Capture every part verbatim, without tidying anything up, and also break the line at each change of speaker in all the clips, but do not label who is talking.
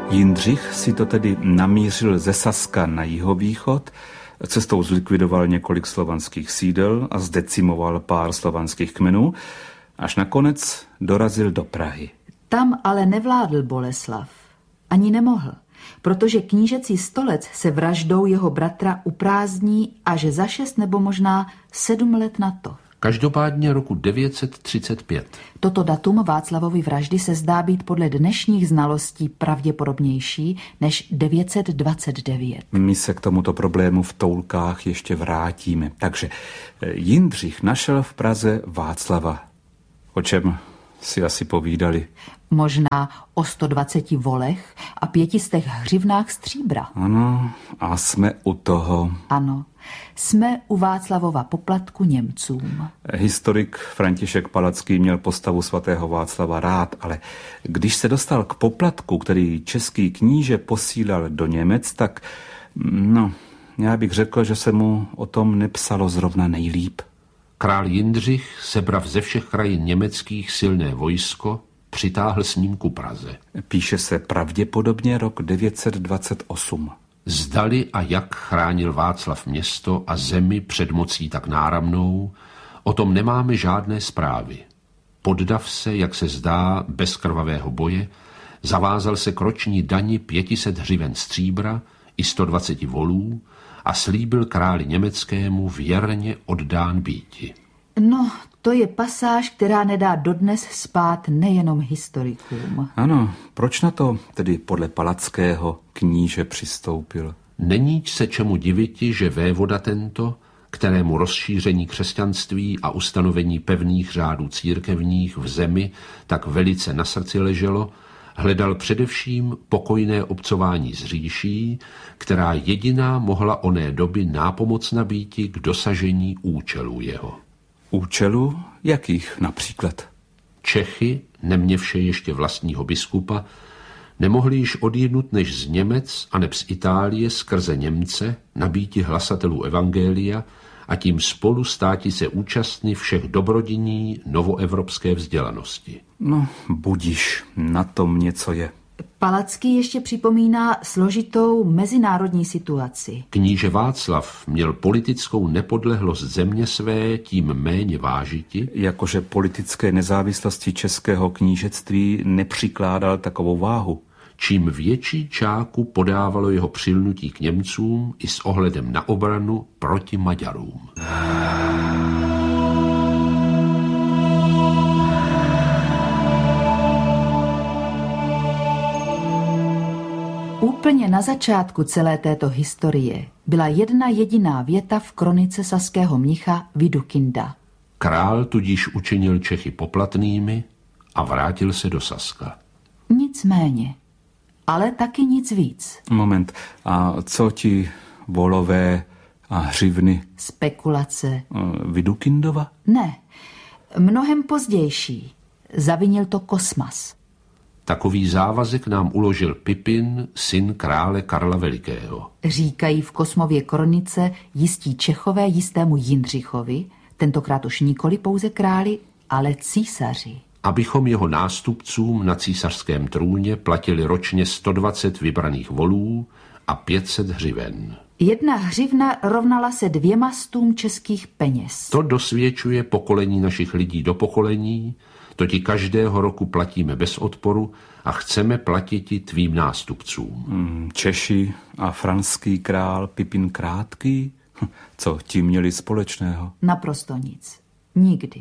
Jindřich si to tedy namířil ze Saska na jihovýchod, cestou zlikvidoval několik slovanských sídel a zdecimoval pár slovanských kmenů, až nakonec dorazil do Prahy.
Tam ale nevládl Boleslav. Ani nemohl, protože knížecí stolec se vraždou jeho bratra uprázdní až za šest nebo možná sedm let na to.
Každopádně roku devět set třicet pět.
Toto datum Václavovy vraždy se zdá být podle dnešních znalostí pravděpodobnější než devět set dvacet devět.
My se k tomuto problému v toulkách ještě vrátíme. Takže Jindřich našel v Praze Václava. O čem si asi povídali?
Možná o sto dvaceti volech a pětistech hřivnách stříbra.
Ano, a jsme u toho.
Ano, jsme u Václavova poplatku Němcům.
Historik František Palacký měl postavu svatého Václava rád, ale když se dostal k poplatku, který český kníže posílal do Němec, tak, no, já bych řekl, že se mu o tom nepsalo zrovna nejlíp.
Král Jindřich, sebrav ze všech krajin německých silné vojsko, přitáhl s ním ku Praze.
Píše se pravděpodobně rok devět set dvacet osm.
Zdali a jak chránil Václav město a zemi před mocí tak náramnou, o tom nemáme žádné zprávy. Poddav se, jak se zdá, bez krvavého boje, zavázal se k roční dani pětiset hřiven stříbra i sto dvaceti volů a slíbil králi německému věrně oddán býti.
No, to je pasáž, která nedá dodnes spát nejenom historikům.
Ano, proč na to tedy podle Palackého kníže přistoupil?
Není se čemu diviti, že vévoda tento, kterému rozšíření křesťanství a ustanovení pevných řádů církevních v zemi tak velice na srdci leželo, hledal především pokojné obcování s říší, která jediná mohla oné doby nápomocna býti k dosažení účelů jeho.
Účelů? Jakých například?
Čechy, neměvše ještě vlastního biskupa, nemohli již odjednut než z Němec a neb z Itálie skrze Němce nabíti hlasatelů evangelia a tím spolu státi se účastny všech dobrodiní novoevropské vzdělanosti.
No, budiš, na tom něco je.
Palacký ještě připomíná složitou mezinárodní situaci.
Kníže Václav měl politickou nepodlehlost země své tím méně vážiti,
jakože politické nezávislosti českého knížectví nepřikládal takovou váhu.
Čím větší čáku podávalo jeho přilnutí k Němcům i s ohledem na obranu proti Maďarům.
Úplně na začátku celé této historie byla jedna jediná věta v kronice saského mnicha Vidukynda.
Král tudíž učinil Čechy poplatnými a vrátil se do Saska.
Nicméně, ale taky nic víc.
Moment, a co ti volové a hřivny?
Spekulace.
Vidukyndova?
Ne, mnohem pozdější. Zavinil to Kosmas.
Takový závazek nám uložil Pipin, syn krále Karla Velikého.
Říkají v Kosmově kronice jistí Čechové jistému Jindřichovi, tentokrát už nikoli pouze králi, ale císaři.
Abychom jeho nástupcům na císařském trůně platili ročně sto dvacet vybraných volů a pět set hřiven.
Jedna hřivna rovnala se dvěma stům českých peněz.
To dosvědčuje pokolení našich lidí do pokolení, to ti každého roku platíme bez odporu a chceme platit i tvým nástupcům.
Hmm, Češi a franský král Pipin Krátký? Co ti měli společného?
Naprosto nic. Nikdy.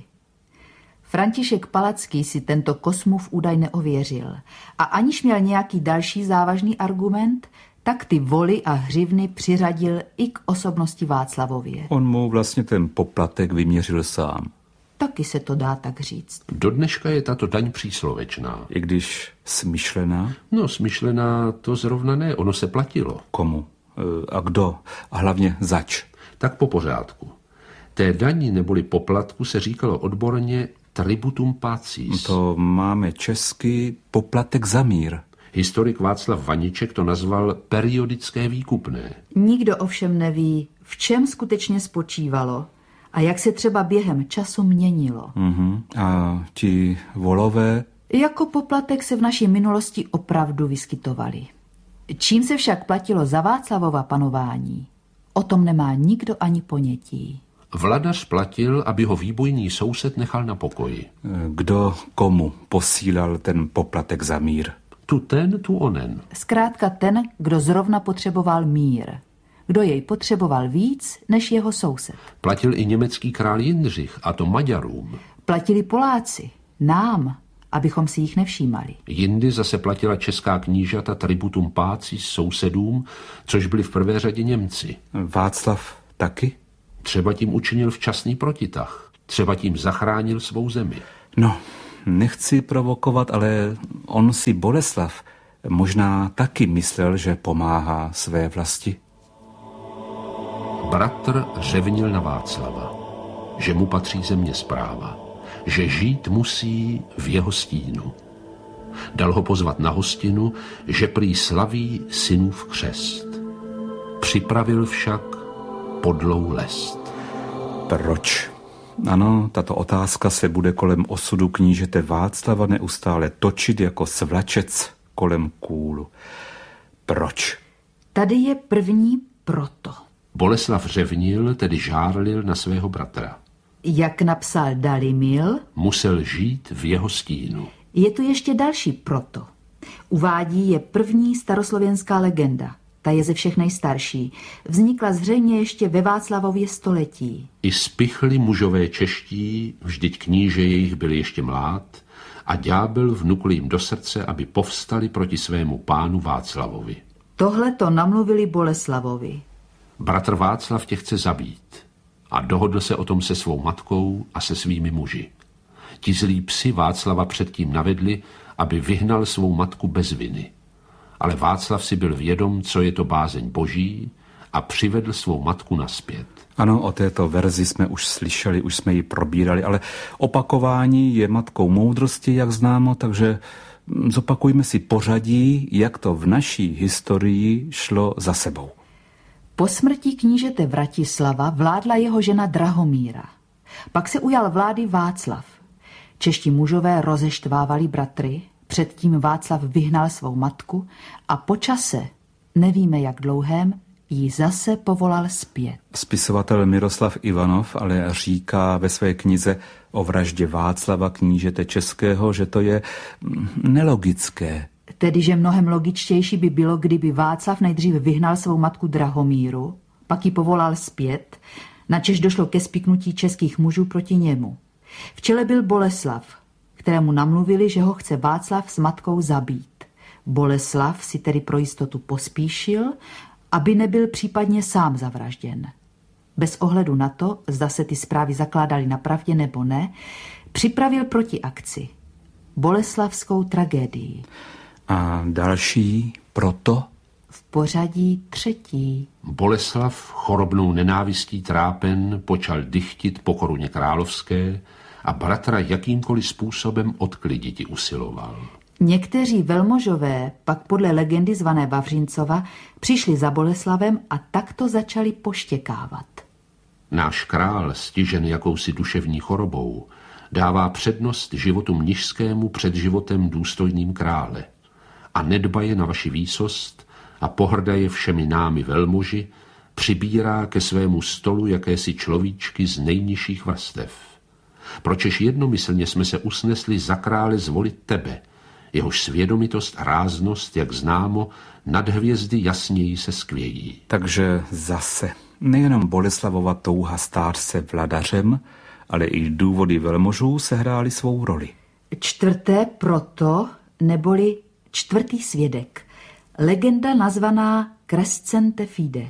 František Palacký si tento Kosmův údaj neověřil a aniž měl nějaký další závažný argument, tak ty voly a hřivny přiřadil i k osobnosti Václavově.
On mu vlastně ten poplatek vyměřil sám.
Taky se to dá tak říct.
Do dneška je tato daň příslovečná.
I když smyšlená?
No, smyšlená to zrovna ne, ono se platilo.
Komu? A kdo? A hlavně zač?
Tak po pořádku. Té dani neboli poplatku se říkalo odborně tributum pacis.
To máme česky poplatek za mír.
Historik Václav Vaniček to nazval periodické výkupné.
Nikdo ovšem neví, v čem skutečně spočívalo a jak se třeba během času měnilo.
Uh-huh. A ti volové?
Jako poplatek se v naší minulosti opravdu vyskytovali. Čím se však platilo za Václavova panování, o tom nemá nikdo ani ponětí.
Vladař platil, aby ho výbojný soused nechal na pokoji.
Kdo komu posílal ten poplatek za mír?
Tu ten, tu onen.
Zkrátka ten, kdo zrovna potřeboval mír. Kdo jej potřeboval víc než jeho soused.
Platil i německý král Jindřich, a to Maďarům.
Platili Poláci, nám, abychom si jich nevšímali.
Jindy zase platila česká knížata tributum páci sousedům, což byli v prvé řadě Němci.
Václav taky?
Třeba tím učinil včasný protitah. Třeba tím zachránil svou zemi.
No, nechci provokovat, ale on si Boleslav možná taky myslel, že pomáhá své vlasti.
Bratr řevnil na Václava, že mu patří země správa, že žít musí v jeho stínu. Dal ho pozvat na hostinu, že prý slaví synův křest. Připravil však podlou lest.
Proč? Ano, tato otázka se bude kolem osudu knížete Václava neustále točit jako svlačec kolem kůlu. Proč?
Tady je první proto.
Boleslav řevnil, tedy žárlil na svého bratra.
Jak napsal Dalimil,
musel žít v jeho stínu.
Je tu ještě další proto. Uvádí je první staroslověnská legenda. Ta je ze všech nejstarší. Vznikla zřejmě ještě ve Václavově století.
I spichli mužové čeští, vždyť kníže jejich byl ještě mlád, a ďábel vnukl jim do srdce, aby povstali proti svému pánu Václavovi.
Tohle to namluvili Boleslavovi.
Bratr Václav tě chce zabít a dohodl se o tom se svou matkou a se svými muži. Ti zlí psi Václava předtím navedli, aby vyhnal svou matku bez viny. Ale Václav si byl vědom, co je to bázeň boží, a přivedl svou matku nazpět.
Ano, o této verzi jsme už slyšeli, už jsme ji probírali, ale opakování je matkou moudrosti, jak známo, takže zopakujme si pořadí, jak to v naší historii šlo za sebou.
Po smrti knížete Vratislava vládla jeho žena Drahomíra. Pak se ujal vlády Václav. Čeští mužové rozeštvávali bratry, předtím Václav vyhnal svou matku a po čase, nevíme jak dlouhém, ji zase povolal zpět.
Spisovatel Miroslav Ivanov ale říká ve své knize o vraždě Václava knížete českého, že to je nelogické.
Tedy, že mnohem logičtější by bylo, kdyby Václav nejdříve vyhnal svou matku Drahomíru, pak ji povolal zpět, načež došlo ke spiknutí českých mužů proti němu. V čele byl Boleslav, kterému namluvili, že ho chce Václav s matkou zabít. Boleslav si tedy pro jistotu pospíšil, aby nebyl případně sám zavražděn. Bez ohledu na to, zda se ty zprávy zakládaly na pravdě nebo ne, připravil protiakci. Boleslavskou tragédii.
A další proto?
V pořadí třetí.
Boleslav, chorobnou nenávistí trápen, počal dychtit po koruně královské a bratra jakýmkoliv způsobem odkliditi usiloval.
Někteří velmožové pak podle legendy zvané Vavřincova přišli za Boleslavem a takto začali poštěkávat.
Náš král, stižen jakousi duševní chorobou, dává přednost životu mnižskému před životem důstojným krále a nedbaje na vaši výsost a pohrdaje všemi námi velmoži, přibírá ke svému stolu jakési človíčky z nejnižších vrstev. Pročež jednomyslně jsme se usnesli za krále zvolit tebe, jehož svědomitost a ráznost, jak známo, nad hvězdy jasněji se skvějí.
Takže zase nejenom Boleslavova touha stát se vladařem, ale i důvody velmožů sehrály svou roli.
Čtvrté proto, neboli čtvrtý svědek, legenda nazvaná Crescente Fide.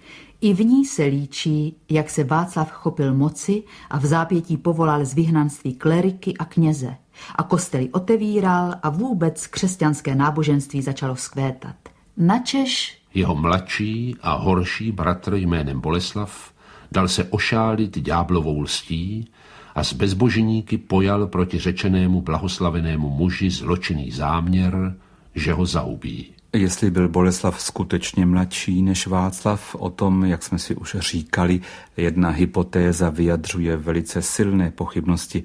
I v ní se líčí, jak se Václav chopil moci a v zápětí povolal z vyhnanství kleriky a kněze a kostely otevíral a vůbec křesťanské náboženství začalo vzkvétat. Načež
jeho mladší a horší bratr jménem Boleslav dal se ošálit ďáblovou lstí a s bezbožníky pojal proti řečenému blahoslavenému muži zločinný záměr, že ho zaubí.
Jestli byl Boleslav skutečně mladší než Václav, o tom, jak jsme si už říkali, jedna hypotéza vyjadřuje velice silné pochybnosti.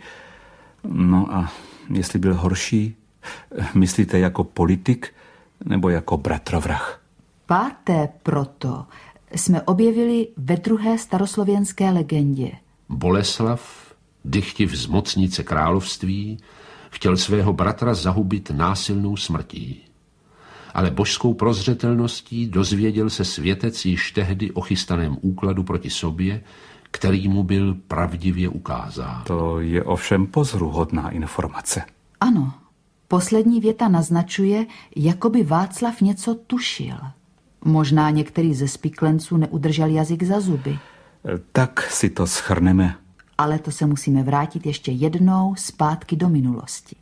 No a jestli byl horší, myslíte jako politik nebo jako bratrovrah?
Páté proto jsme objevili ve druhé staroslověnské legendě.
Boleslav, dychtiv zmocnice království, chtěl svého bratra zahubit násilnou smrtí. Ale božskou prozřetelností dozvěděl se světec již tehdy o chystaném úkladu proti sobě, který mu byl pravdivě ukázán.
To je ovšem pozoruhodná informace.
Ano, poslední věta naznačuje, jako by Václav něco tušil. Možná některý ze spiklenců neudržel jazyk za zuby.
Tak si to shrneme.
Ale to se musíme vrátit ještě jednou zpátky do minulosti.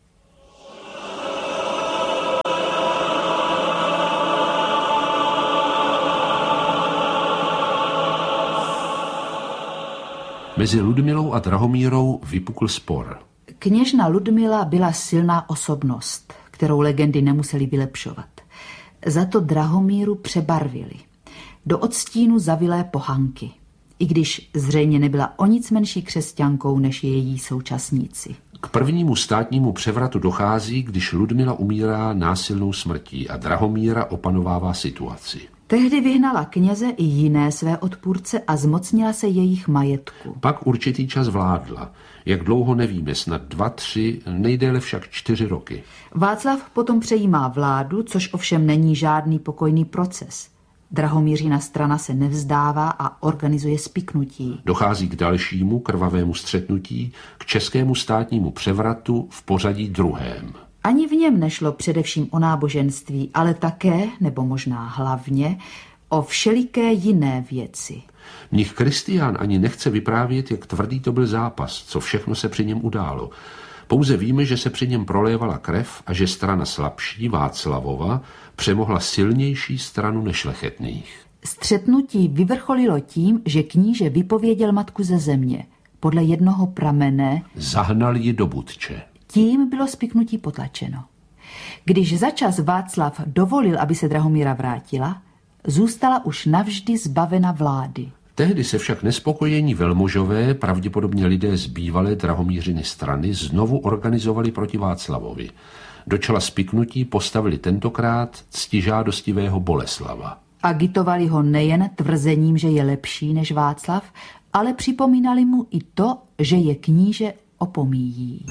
Mezi Ludmilou a Drahomírou vypukl spor.
Kněžna Ludmila byla silná osobnost, kterou legendy nemuseli vylepšovat. Za to Drahomíru přebarvili. Do odstínu zavilé pohanky, i když zřejmě nebyla o nic menší křesťankou než její současníci.
K prvnímu státnímu převratu dochází, když Ludmila umírá násilnou smrtí a Drahomíra opanovává situaci.
Tehdy vyhnala kněze i jiné své odpůrce a zmocnila se jejich majetku.
Pak určitý čas vládla. Jak dlouho nevíme, snad dva, tři, nejdéle však čtyři roky.
Václav potom přejímá vládu, což ovšem není žádný pokojný proces. Drahomířina strana se nevzdává a organizuje spiknutí.
Dochází k dalšímu krvavému střetnutí, k českému státnímu převratu v pořadí druhém.
Ani v něm nešlo především o náboženství, ale také, nebo možná hlavně, o všeliké jiné věci.
Mnich Kristián ani nechce vyprávět, jak tvrdý to byl zápas, co všechno se při něm událo. Pouze víme, že se při něm prolévala krev a že strana slabší, Václavova, přemohla silnější stranu nešlechetných.
Střetnutí vyvrcholilo tím, že kníže vypověděl matku ze země. Podle jednoho pramene
zahnal ji do Budče.
Tím bylo spiknutí potlačeno. Když začas Václav dovolil, aby se Drahomíra vrátila, zůstala už navždy zbavena vlády.
Tehdy se však nespokojení velmožové, pravděpodobně lidé z bývalé Drahomířiny strany, znovu organizovali proti Václavovi. Do čela spiknutí postavili tentokrát ctižádostivého Boleslava.
Agitovali ho nejen tvrzením, že je lepší než Václav, ale připomínali mu i to, že je kníže opomíjí.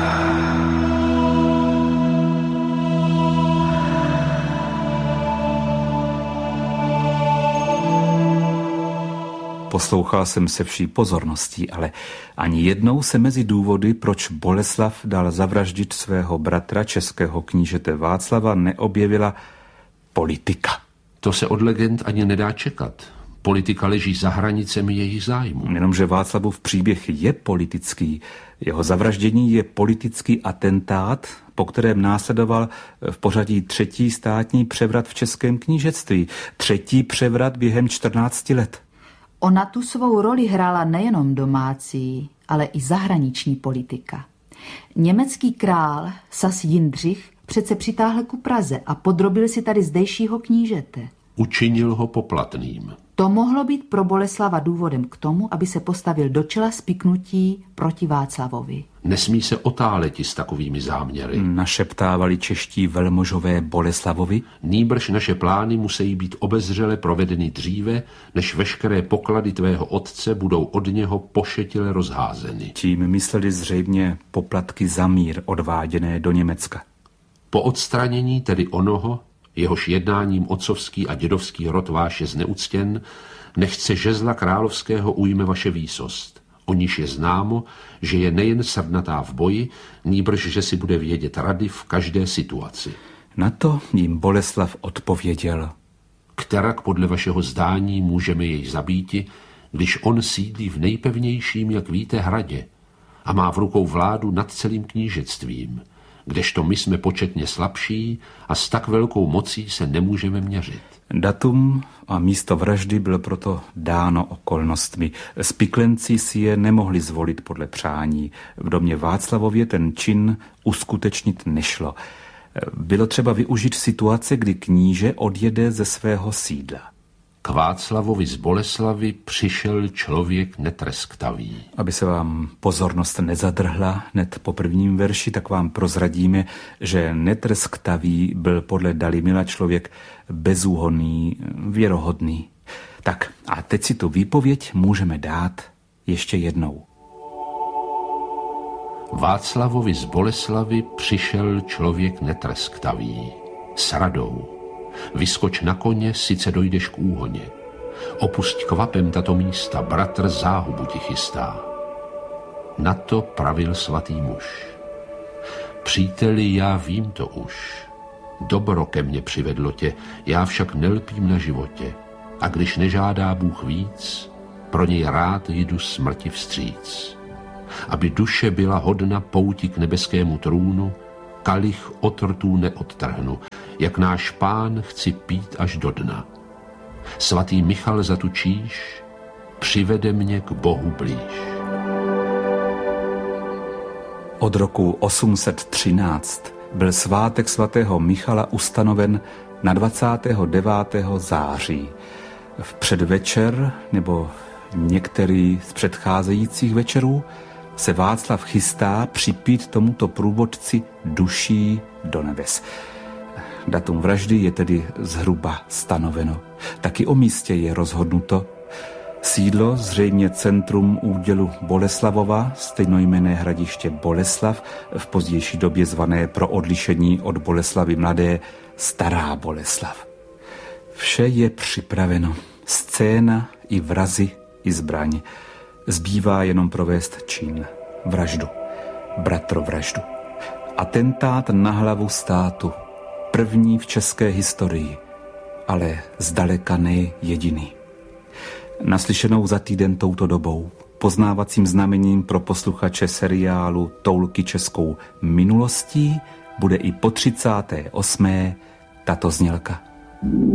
Poslouchal jsem se vší pozorností, ale ani jednou se mezi důvody, proč Boleslav dal zavraždit svého bratra českého knížete Václava, neobjevila politika.
To se od legend ani nedá čekat. Politika leží za hranicemi jejich zájmu.
Jenomže Václavův příběh je politický. Jeho zavraždění je politický atentát, po kterém následoval v pořadí třetí státní převrat v českém knížectví. Třetí převrat během čtrnácti let.
Ona tu svou roli hrála nejenom domácí, ale i zahraniční politika. Německý král Sas Jindřich přece přitáhl ku Praze a podrobil si tady zdejšího knížete.
Učinil ho poplatným.
To mohlo být pro Boleslava důvodem k tomu, aby se postavil do čela spiknutí proti Václavovi.
Nesmí se otáleti s takovými záměry.
Našeptávali čeští velmožové Boleslavovi.
Nýbrž naše plány musí být obezřele provedeny dříve, než veškeré poklady tvého otce budou od něho pošetile rozházeny.
Tím mysleli zřejmě poplatky za mír odváděné do Německa.
Po odstranění tedy onoho, jehož jednáním otcovský a dědovský rod váš je zneuctěn, nechce žezla královského ujme vaše výsost. O níž je známo, že je nejen srdnatá v boji, nýbrž, že si bude vědět rady v každé situaci.
Na to jim Boleslav odpověděl.
Kterak podle vašeho zdání můžeme jej zabíti, když on sídlí v nejpevnějším, jak víte, hradě a má v rukou vládu nad celým knížectvím, kdežto my jsme početně slabší a s tak velkou mocí se nemůžeme měřit.
Datum a místo vraždy bylo proto dáno okolnostmi. Spiklenci si je nemohli zvolit podle přání. V domě Václavově ten čin uskutečnit nešlo. Bylo třeba využít situace, kdy kníže odjede ze svého sídla.
K Václavovi z Boleslavy přišel člověk netreskavý.
Aby se vám pozornost nezadrhla hned po prvním verši, tak vám prozradíme, že netreskavý byl podle Dalimila člověk bezúhonný, věrohodný. Tak a teď si tu výpověď můžeme dát ještě jednou.
Václavovi z Boleslavy přišel člověk netreskavý. S radou. Vyskoč na koně, sice dojdeš k úhoně. Opusť kvapem tato místa, bratr záhubu ti chystá. Na to pravil svatý muž. Příteli, já vím to už. Dobro ke mně přivedlo tě, já však nelpím na životě. A když nežádá Bůh víc, pro něj rád jdu smrti vstříc. Aby duše byla hodna pouti k nebeskému trůnu, kalich od rtů neodtrhnu, jak náš Pán chci pít až do dna. Svatý Michal zatučíš, přivede mě k Bohu blíž.
Od roku osm set třináct byl svátek svatého Michala ustanoven na dvacátého devátého září. V předvečer nebo některý z předcházejících večerů se Václav chystá připít tomuto průvodci duší do nebes. Datum vraždy je tedy zhruba stanoveno. Taky o místě je rozhodnuto. Sídlo, zřejmě centrum údělu Boleslavova, stejnojmenné hradiště Boleslav, v pozdější době zvané pro odlišení od Boleslavy mladé Stará Boleslav. Vše je připraveno. Scéna i vrazy i zbraň. Zbývá jenom provést čin. Vraždu. Bratrovraždu. Atentát na hlavu státu. První v české historii. Ale zdaleka ne jediný. Naslyšenou za týden touto dobou. Poznávacím znamením pro posluchače seriálu Toulky českou minulostí bude i po třicáté osmé tato znělka.